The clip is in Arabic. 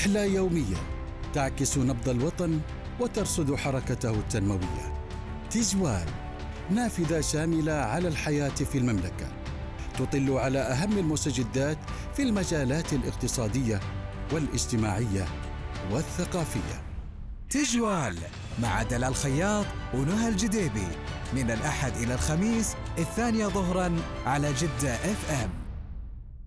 رحلة يومية تعكس نبض الوطن وترصد حركته التنموية. تجوال، نافذة شاملة على الحياة في المملكة، تطل على أهم المستجدات في المجالات الاقتصادية والاجتماعية والثقافية. تجوال مع دلال الخياط ونهى الجديبي من الأحد إلى الخميس 2 ظهراً على جدة FM.